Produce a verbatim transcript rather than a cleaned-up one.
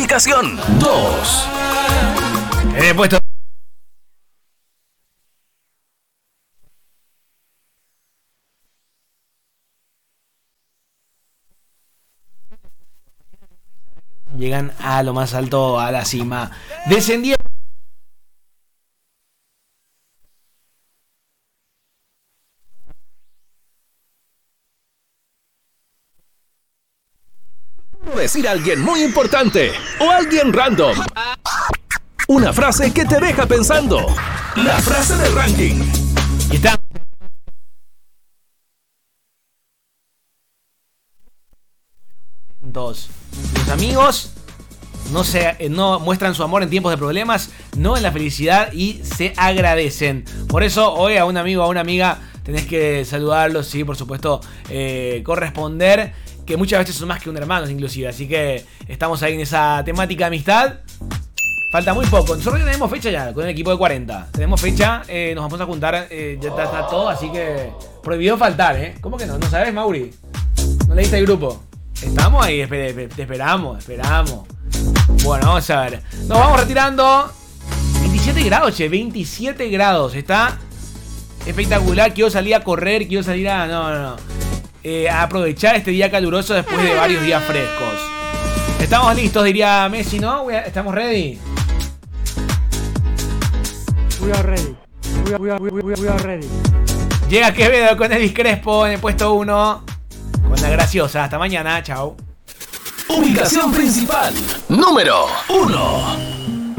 Ubicación dos. En el puesto llegan a lo más alto, a la cima. Descendieron. Decir a alguien muy importante o alguien random. Una frase que te deja pensando. La frase del ranking. Y está. Dos. Los amigos no, se, no muestran su amor en tiempos de problemas, no en la felicidad, y se agradecen. Por eso hoy a un amigo o a una amiga tenés que saludarlos, sí, por supuesto, eh, corresponder, que muchas veces son más que un hermano inclusive. Así que estamos ahí en esa temática de amistad. Falta muy poco. Nosotros tenemos fecha ya con el equipo de cuarenta. Tenemos fecha, eh, nos vamos a juntar, eh, ya está, está todo, así que prohibido faltar, ¿eh? ¿Cómo que no? ¿No sabes, Mauri? ¿No leíste el grupo? Estamos ahí, te esperamos, esperamos. Bueno, vamos a ver. Nos vamos retirando. veintisiete grados, che, veintisiete grados. Está espectacular. Quiero salir a correr, quiero salir a... No, no, no. Eh, a aprovechar este día caluroso después de varios días frescos. Estamos listos, diría Messi, ¿no? ¿Estamos ready? We are ready. We are, we are, we are, we are ready. Llega Quevedo con Elvis Crespo en el puesto uno. Con la graciosa. Hasta mañana. Chao. Ubicación principal. Número uno.